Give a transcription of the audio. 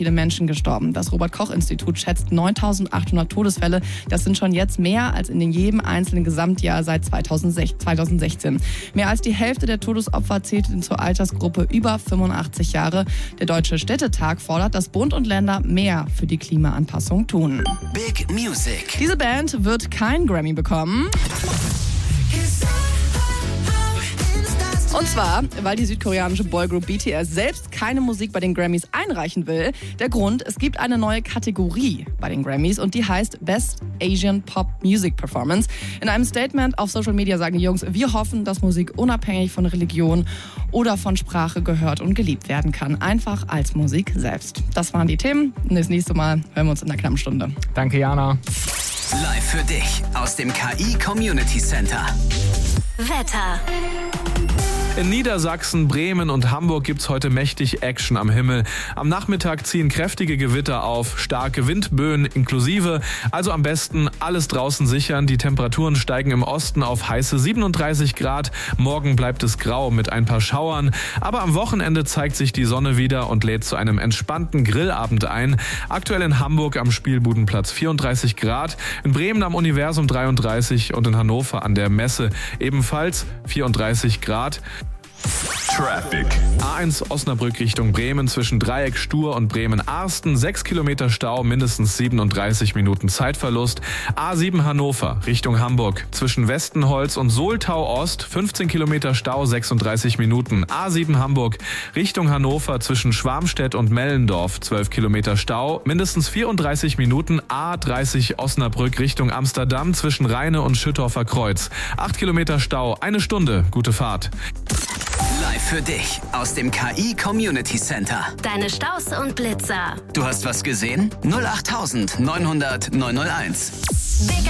viele Menschen gestorben. Das Robert-Koch-Institut schätzt 9.800 Todesfälle. Das sind schon jetzt mehr als in jedem einzelnen Gesamtjahr seit 2016. Mehr als die Hälfte der Todesopfer zählt zur Altersgruppe über 85 Jahre. Der Deutsche Städtetag fordert, dass Bund und Länder mehr für die Klimaanpassung tun. Big Music. Diese Band wird kein Grammy bekommen. Und zwar, weil die südkoreanische Boygroup BTS selbst keine Musik bei den Grammys einreichen will. Der Grund, es gibt eine neue Kategorie bei den Grammys und die heißt Best Asian Pop Music Performance. In einem Statement auf Social Media sagen die Jungs, wir hoffen, dass Musik unabhängig von Religion oder von Sprache gehört und geliebt werden kann. Einfach als Musik selbst. Das waren die Themen. Und das nächste Mal hören wir uns in einer knappen Stunde. Danke, Jana. Live für dich aus dem KI Community Center. Wetter. In Niedersachsen, Bremen und Hamburg gibt's heute mächtig Action am Himmel. Am Nachmittag ziehen kräftige Gewitter auf, starke Windböen inklusive. Also am besten alles draußen sichern. Die Temperaturen steigen im Osten auf heiße 37 Grad. Morgen bleibt es grau mit ein paar Schauern. Aber am Wochenende zeigt sich die Sonne wieder und lädt zu einem entspannten Grillabend ein. Aktuell in Hamburg am Spielbudenplatz 34 Grad, in Bremen am Universum 33 und in Hannover an der Messe ebenfalls 34 Grad. Traffic. A1 Osnabrück Richtung Bremen zwischen Dreieck Stur und Bremen-Arsten. 6 Kilometer Stau, mindestens 37 Minuten Zeitverlust. A7 Hannover Richtung Hamburg zwischen Westenholz und Soltau Ost. 15 Kilometer Stau, 36 Minuten. A7 Hamburg Richtung Hannover zwischen Schwarmstedt und Mellendorf. 12 Kilometer Stau, mindestens 34 Minuten. A30 Osnabrück Richtung Amsterdam zwischen Rheine und Schüttorfer Kreuz. 8 Kilometer Stau, 1 Stunde. Gute Fahrt. Live für dich aus dem KI Community Center. Deine Staus und Blitzer. Du hast was gesehen? 08900 901. Big